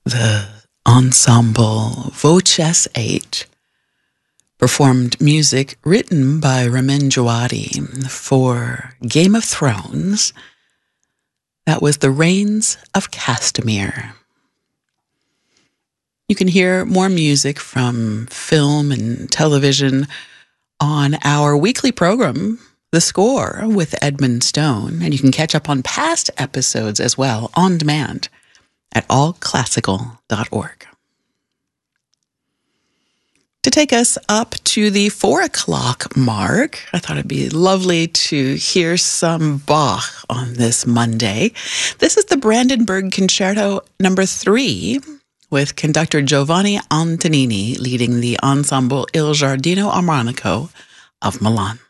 the ensemble Voces 8 performed music written by Ramin Djawadi for Game of Thrones. That was The Reigns of Castamere. You can hear more music from film and television on our weekly program, The Score with Edmund Stone, and you can catch up on past episodes as well on demand at allclassical.org. To take us up to the 4 o'clock mark, I thought it'd be lovely to hear some Bach on this Monday. This is the Brandenburg Concerto No. 3 with conductor Giovanni Antonini leading the ensemble Il Giardino Armonico of Milan.